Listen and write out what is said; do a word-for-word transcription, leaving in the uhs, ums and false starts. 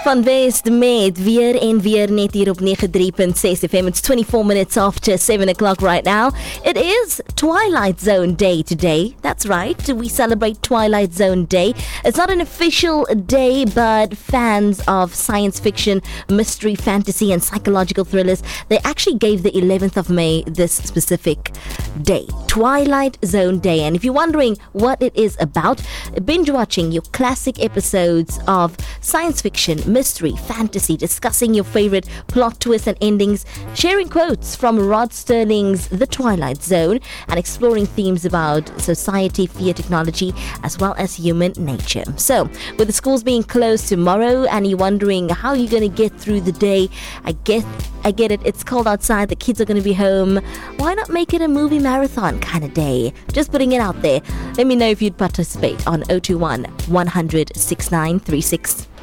Van West met weer en weer net hier op ninety-three point six F M. It's twenty-four minutes after seven o'clock right now. It is Twilight Zone Day today. That's right. We celebrate Twilight Zone Day. It's not an official day, but fans of science fiction, mystery, fantasy, and psychological thrillers, they actually gave the eleventh of May this specific day, Twilight Zone Day. And if you're wondering what it is about, binge watching your classic episodes of science fiction, mystery, fantasy, discussing your favorite plot twists and endings, sharing quotes from Rod Sterling's The Twilight Zone, and exploring themes about society, fear, technology, as well as human nature. So, with the schools being closed tomorrow and you're wondering how you're going to get through the day, I get, I get it, it's cold outside, the kids are going to be home. Why not make it a movie marathon kind of day? Just putting it out there. Let me know if you'd participate on zero two one, one hundred, sixty-nine thirty-six.